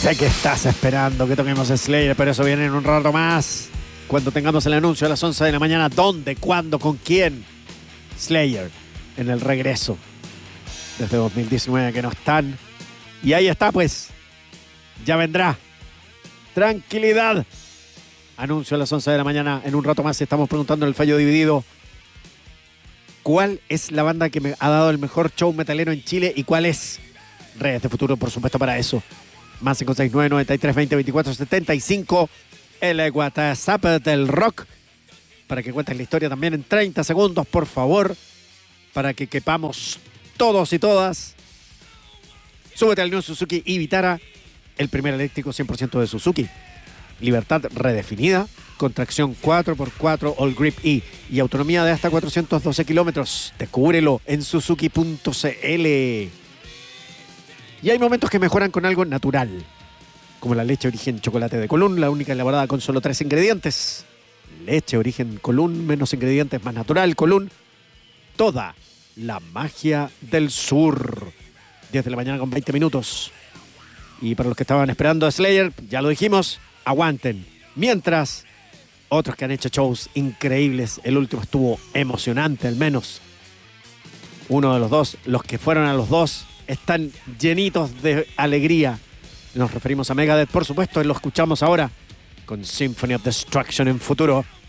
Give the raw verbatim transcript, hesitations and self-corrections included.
Sé que estás esperando que toquemos Slayer, pero eso viene en un rato más. Cuando tengamos el anuncio a las once de la mañana. ¿Dónde? ¿Cuándo? ¿Con quién? Slayer en el regreso. Desde dos mil diecinueve que no están. Y ahí está, pues. Ya vendrá. Tranquilidad. Anuncio a las once de la mañana. En un rato más estamos preguntando en el fallo dividido. ¿Cuál es la banda que me ha dado el mejor show metalero en Chile? ¿Y cuál es? Redes de Futuro, por supuesto, para eso. Más cinco seis nueve, noventa y tres, veinte, veinticuatro, setenta y cinco. El WhatsApp del rock. Para que cuentes la historia también en treinta segundos, por favor. Para que quepamos todos y todas. Súbete al New Suzuki y Vitara. El primer eléctrico cien por ciento de Suzuki. Libertad redefinida. Con tracción cuatro por cuatro All Grip E. Y autonomía de hasta cuatrocientos doce kilómetros. Descúbrelo en suzuki punto c l. Y hay momentos que mejoran con algo natural, como la leche origen chocolate de Colún, la única elaborada con solo tres ingredientes. Leche origen Colún, menos ingredientes, más natural, Colún. Toda la magia del sur. diez de la mañana con veinte minutos. Y para los que estaban esperando a Slayer, ya lo dijimos, aguanten. Mientras, otros que han hecho shows increíbles, el último estuvo emocionante al menos. Uno de los dos, los que fueron a los dos, están llenitos de alegría. Nos referimos a Megadeth, por supuesto, y lo escuchamos ahora con Symphony of Destruction en Futuro.